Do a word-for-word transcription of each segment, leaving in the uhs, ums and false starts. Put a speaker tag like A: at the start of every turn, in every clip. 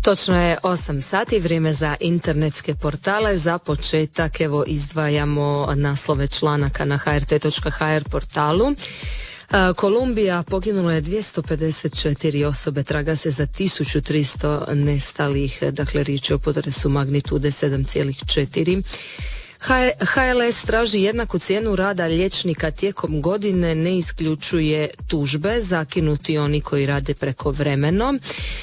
A: Točno je osam sati, vrijeme za internetske portale. Za početak evo izdvajamo naslove članaka na ha er te točka ha er portalu. Kolumbija, poginulo je dvjesto pedeset četiri osobe, traga se za tisuću tristo nestalih, dakle riječ je o potresu magnitude sedam zarez četiri. ha el es traži jednaku cijenu rada liječnika tijekom godine, ne isključuje tužbe, zakinuti oni koji rade prekovremeno.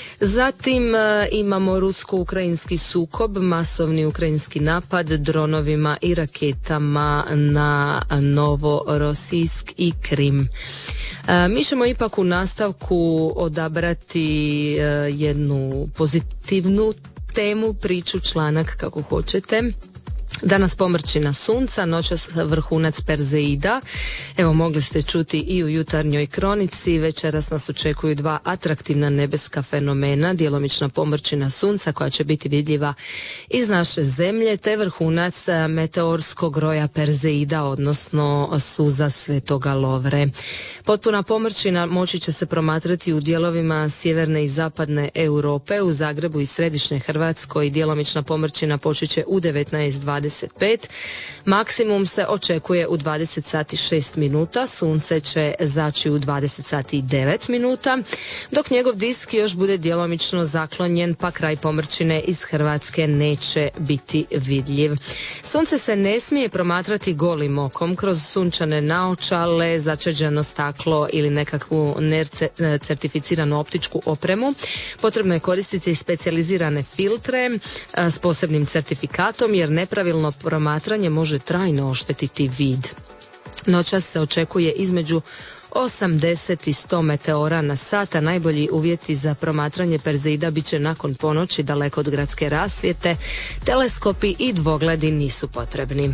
A: Zatim e, imamo rusko-ukrajinski sukob, masovni ukrajinski napad dronovima i raketama na Novorosijsk i Krim. E, mi ćemo ipak u nastavku odabrati e, jednu pozitivnu temu, priču, članak, kako hoćete. Danas pomrčina sunca, noćas vrhunac Perzeida. Evo, mogli ste čuti i u jutarnjoj kronici. Večeras nas očekuju dva atraktivna nebeska fenomena, djelomična pomrčina sunca koja će biti vidljiva iz naše zemlje, te vrhunac meteorskog roja Perzeida, odnosno suza Svetoga Lovre. Potpuna pomrčina moći će se promatrati u dijelovima sjeverne i zapadne Europe, u Zagrebu i središnje Hrvatskoj. Djelomična pomrčina počet će u devetnaest dvadeset pet. Maksimum se očekuje u dvadeset sati šest minuta, sunce će zaći u dvadeset sati devet minuta, dok njegov disk još bude djelomično zaklonjen, pa kraj pomrčine iz Hrvatske neće biti vidljiv. Sunce se ne smije promatrati golim okom kroz sunčane naočale, začeđeno staklo ili nekakvu nerce, certificiranu optičku opremu. Potrebno je koristiti specijalizirane filtre s posebnim certifikatom, jer nepravilno promatranje može trajno oštetiti vid. Noćas se očekuje između osamdeset i sto meteora na sat, a najbolji uvjeti za promatranje Perzeida bit će nakon ponoći, daleko od gradske rasvjete. Teleskopi i dvogledi nisu potrebni.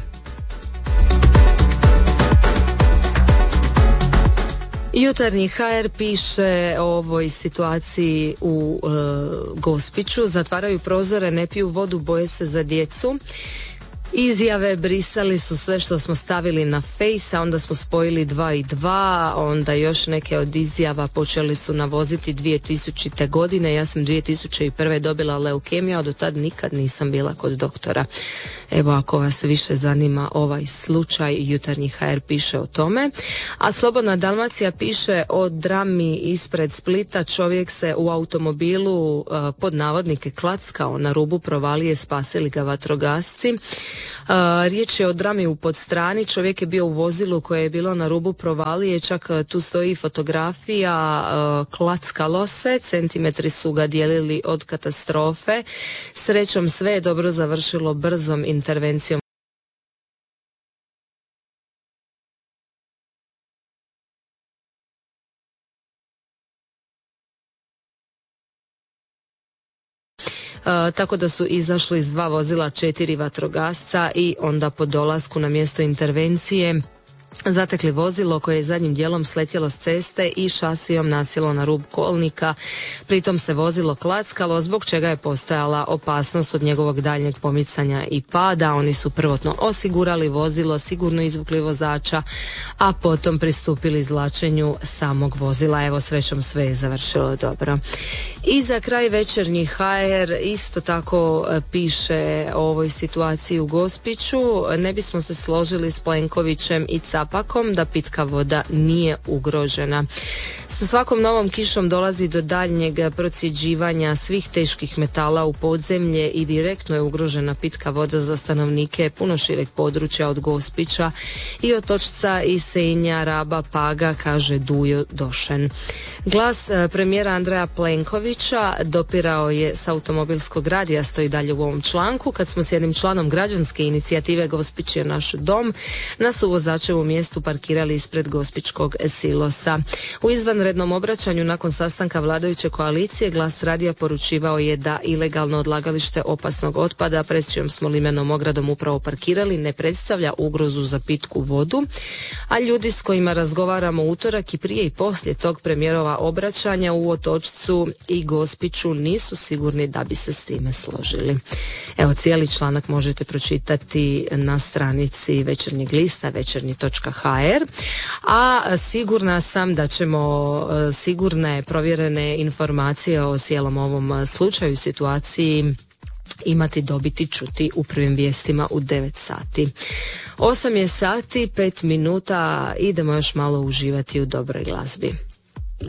A: Jutarnji ha er piše o ovoj situaciji u e, Gospiću. Zatvaraju prozore, ne piju vodu, boje se za djecu. Izjave brisali su sve što smo stavili na Face, a onda smo spojili dva i dva, onda još neke od izjava počeli su navoziti dvije tisućite. godine. Ja sam dvije tisuće prve. dobila leukemiju, a do tad nikad nisam bila kod doktora. Evo, ako vas više zanima ovaj slučaj, jutarnji ha er piše o tome. A Slobodna Dalmacija piše o drami ispred Splita. Čovjek se u automobilu uh, pod navodnike klackao na rubu provalije, spasili ga vatrogasci. Uh, riječ je o drami u Podstrani. Čovjek je bio u vozilu koje je bilo na rubu provalije, čak uh, tu stoji fotografija, uh, klackalo se, centimetri su ga dijelili od katastrofe. Srećom sve je dobro završilo brzom intervencijom. Uh, tako da su izašli iz dva vozila četiri vatrogasca i onda po dolasku na mjesto intervencije zatekli vozilo koje je zadnjim dijelom sletjelo s ceste i šasijom nasjelo na rub kolnika. Pritom se vozilo klackalo, zbog čega je postojala opasnost od njegovog daljnjeg pomicanja i pada. Oni su prvotno osigurali vozilo, sigurno izvukli vozača, a potom pristupili izvlačenju samog vozila. Evo, srećom sve je završilo dobro. I za kraj večernji ha er isto tako piše o ovoj situaciji u Gospiću. Ne bismo se složili s Plenkovićem i Capakom da pitka voda nije ugrožena. Sa svakom novom kišom dolazi do daljnjeg procjeđivanja svih teških metala u podzemlje i direktno je ugrožena pitka voda za stanovnike puno šireg područja od Gospića i Otočca i Senja, Raba, Paga, kaže Dujo Došen. Glas premijera Andreja Plenkovića dopirao je s automobilskog radija, stoji dalje u ovom članku, kad smo s jednim članom građanske inicijative Gospić je naš dom na suvozačevom mjestu parkirali ispred gospićkog silosa. U izvanrednom obraćanju nakon sastanka vladajuće koalicije Glas radija poručivao je da ilegalno odlagalište opasnog otpada pred čijom smo limenom ogradom upravo parkirali ne predstavlja ugrozu za pitku vodu, a ljudi s kojima razgovaramo utorak i prije i poslije tog premijerova obraćanja u Otočcu i Gospiću nisu sigurni da bi se s time složili. Evo, cijeli članak možete pročitati na stranici Večernjeg lista večernji točka ha er, a sigurna sam da ćemo ćemo sigurne, provjerene informacije o cijelom ovom slučaju i situaciji imati, dobiti, čuti u prvim vijestima u devet sati. osam je sati, pet minuta, idemo još malo uživati u dobroj glazbi.